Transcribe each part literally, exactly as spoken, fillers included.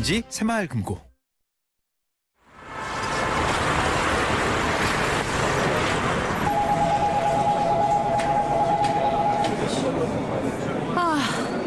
왠지 새마을금고. 아,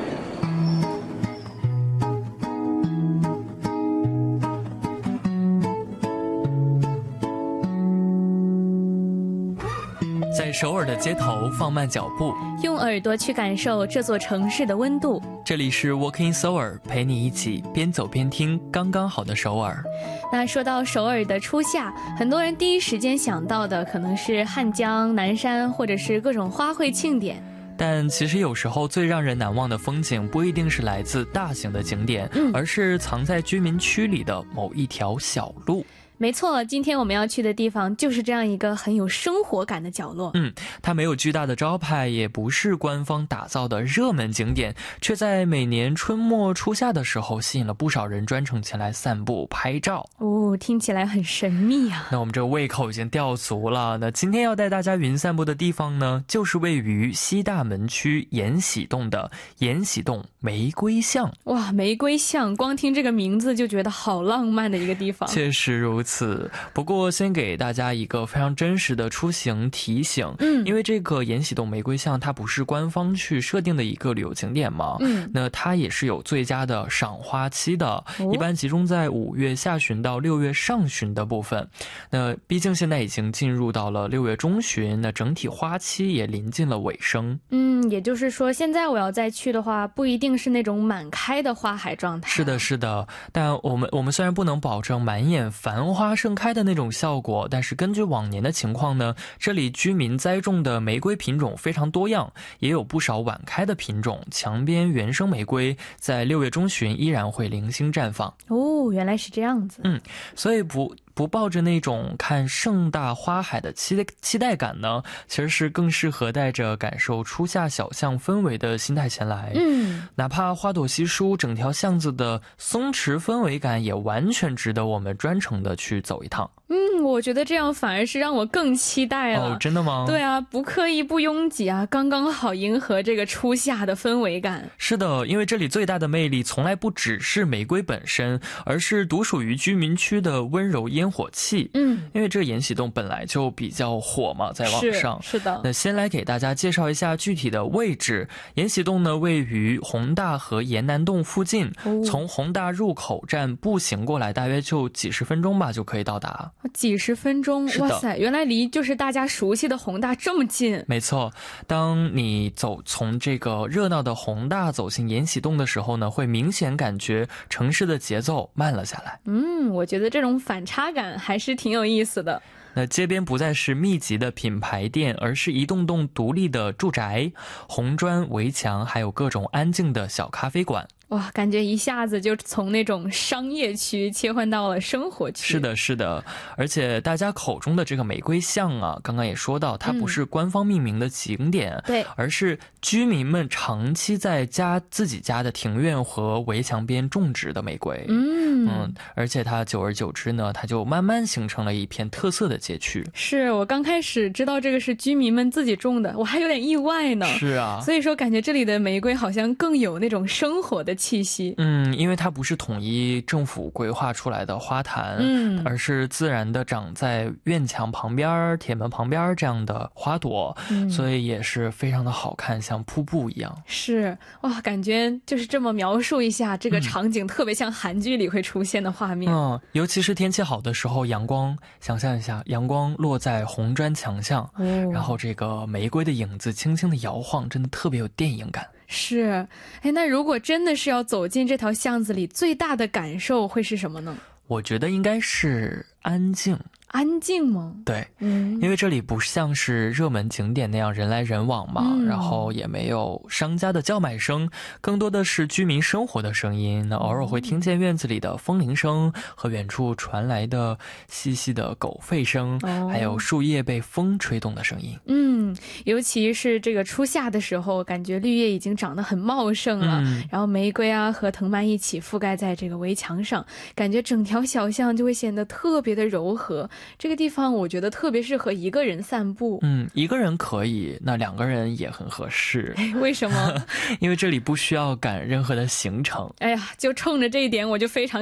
在首尔的街头放慢脚步， 用耳朵去感受这座城市的温度。 这里是 Walking Seoul， 陪你一起边走边听刚刚好的首尔。 那说到首尔的初夏，很多人第一时间想到的可能是汉江、南山，或者是各种花卉庆典。 但其实有时候最让人难忘的风景不一定是来自大型的景点， 嗯、 而是藏在居民区里的某一条小路。 没错，今天我们要去的地方就是这样一个很有生活感的角落。 嗯，它没有巨大的招牌，也不是官方打造的热门景点，却在每年春末初夏的时候吸引了不少人专程前来散步拍照。 哦，听起来很神秘啊。 那我们这胃口已经吊足了，那今天要带大家云散步的地方呢，就是位于西大门区延禧洞的延禧洞玫瑰巷。 哇，玫瑰巷，光听这个名字就觉得好浪漫的一个地方。 确实如此。不过先给大家一个非常真实的出行提醒，嗯，因为这个延禧洞玫瑰巷它不是官方去设定的一个旅游景点嘛，嗯，那它也是有最佳的赏花期的，哦，一般集中在五月下旬到六月上旬的部分。那毕竟现在已经进入到了六月中旬，那整体花期也临近了尾声。 嗯，也就是说现在我要再去的话，不一定是那种满开的花海状态。 是的是的，但我们我们虽然不能保证满眼繁花盛开的那种效果，但是根据往年的情况呢，这里居民栽种的玫瑰品种非常多样，也有不少晚开的品种。墙边原生玫瑰在六月中旬依然会零星绽放。 哦，原来是这样子。 嗯，所以不不抱着那种看盛大花海的期待期待感呢，其实是更适合带着感受初夏小巷氛围的心态前来。嗯，哪怕花朵稀疏，整条巷子的松弛氛围感也完全值得我们专程的去走一趟。 嗯，我觉得这样反而是让我更期待了。 哦，真的吗？ 对啊，不刻意不拥挤啊，刚刚好迎合这个初夏的氛围感。 是的，因为这里最大的魅力从来不只是玫瑰本身，而是独属于居民区的温柔烟火气。嗯，因为这个延禧洞本来就比较火嘛，在网上。 是, 是的。 那先来给大家介绍一下具体的位置。延禧洞呢位于弘大和延南洞附近，哦，从弘大入口站步行过来大约就几十分钟吧就可以到达。 几十分钟，哇塞，原来离就是大家熟悉的弘大这么近。 没错，当你走从这个热闹的弘大走进延禧洞的时候呢，会明显感觉城市的节奏慢了下来。 嗯，我觉得这种反差感还是挺有意思的。 那街边不再是密集的品牌店，而是一栋栋独立的住宅，红砖围墙，还有各种安静的小咖啡馆。 哇，感觉一下子就从那种商业区切换到了生活区。 是的是的，而且大家口中的这个玫瑰巷啊，刚刚也说到它不是官方命名的景点， 对、嗯， 而是居民们长期在家自己家的庭院和围墙边种植的玫瑰。嗯嗯，而且它久而久之呢，它就慢慢形成了一片特色的街区。 是，我刚开始知道这个是居民们自己种的，我还有点意外呢。 是啊， 所以说感觉这里的玫瑰好像更有那种生活的气息。 嗯，因为它不是统一政府规划出来的花坛，嗯，而是自然的长在院墙旁边、铁门旁边这样的花朵，嗯，所以也是非常的好看，像瀑布一样。 是，哇，感觉就是这么描述一下，这个场景特别像韩剧里会出现的画面。 嗯，尤其是天气好的时候，阳光，想象一下，阳光落在红砖墙上，哦，然后这个玫瑰的影子轻轻的摇晃，真的特别有电影感。 是，哎，那如果真的是要走进这条巷子里，最大的感受会是什么呢？ 我觉得应该是安静。 安静吗？ 对，嗯，因为这里不像是热门景点那样人来人往嘛，嗯，然后也没有商家的叫卖声，更多的是居民生活的声音。那偶尔会听见院子里的风铃声和远处传来的细细的狗吠声，哦，还有树叶被风吹动的声音。 嗯，尤其是这个初夏的时候，感觉绿叶已经长得很茂盛了，嗯，然后玫瑰啊和藤蔓一起覆盖在这个围墙上，感觉整条小巷就会显得特别的柔和。这个地方我觉得特别适合一个人散步。 嗯，一个人可以，那两个人也很合适。 为什么？ 因为这里不需要赶任何的行程。 哎呀，就冲着这一点我就非常